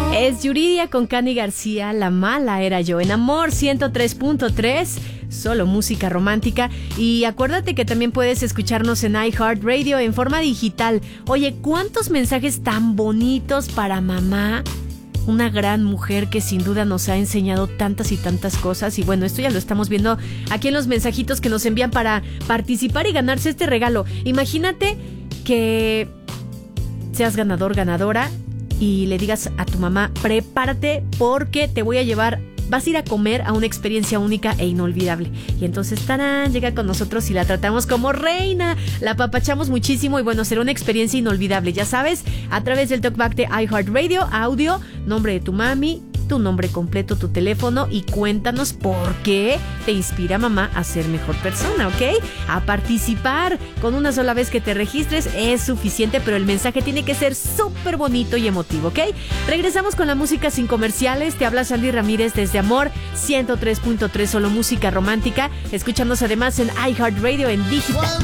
Es Yuridia con Cani García, La Mala Era Yo, en Amor 103.3, solo música romántica. Y acuérdate que también puedes escucharnos en iHeartRadio en forma digital. Oye, ¿cuántos mensajes tan bonitos para mamá? Una gran mujer que sin duda nos ha enseñado tantas y tantas cosas. Y bueno, esto ya lo estamos viendo aquí en los mensajitos que nos envían para participar y ganarse este regalo. Imagínate que seas ganador, ganadora, y le digas a tu mamá: prepárate porque te voy a llevar, vas a ir a comer a una experiencia única e inolvidable. Y entonces, ¡tarán!, llega con nosotros y la tratamos como reina, la apapachamos muchísimo y bueno, será una experiencia inolvidable, ya sabes, a través del talkback de iHeartRadio, audio, nombre de tu mami, tu nombre completo, tu teléfono y cuéntanos por qué te inspira mamá a ser mejor persona, ¿ok? A participar. Con una sola vez que te registres es suficiente, pero el mensaje tiene que ser súper bonito y emotivo, ¿ok? Regresamos con la música sin comerciales. Te habla Sandy Ramírez desde Amor 103.3, solo música romántica. Escúchanos además en iHeartRadio en digital.